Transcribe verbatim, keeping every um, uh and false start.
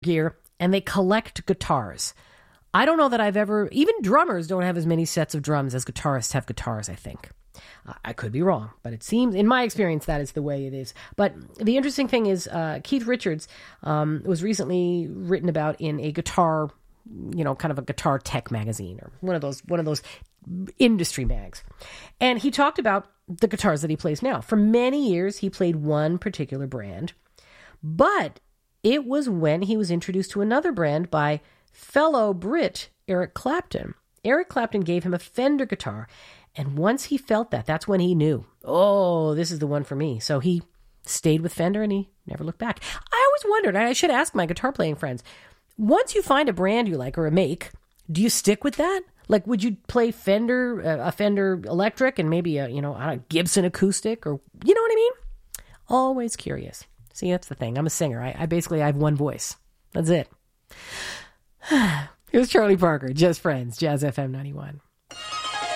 gear and they collect guitars. I don't know that I've ever, even drummers don't have as many sets of drums as guitarists have guitars, I think. I could be wrong, but it seems, in my experience, that is the way it is. But the interesting thing is, uh, Keith Richards um, was recently written about in a guitar, you know, kind of a guitar tech magazine or one of those, one of those industry mags. And he talked about the guitars that he plays now. For many years, he played one particular brand, but it was when he was introduced to another brand by fellow Brit Eric Clapton. Eric Clapton gave him a Fender guitar. And once he felt that, that's when he knew, oh, this is the one for me. So he stayed with Fender and he never looked back. I always wondered, and I should ask my guitar playing friends, once you find a brand you like or a make, do you stick with that? Like, would you play Fender, uh, a Fender electric and maybe a, you know, I don't know, Gibson acoustic, or, you know what I mean? Always curious. See, that's the thing. I'm a singer. I, I basically, I have one voice. That's it. It was Charlie Parker, Just Friends, Jazz F M ninety-one.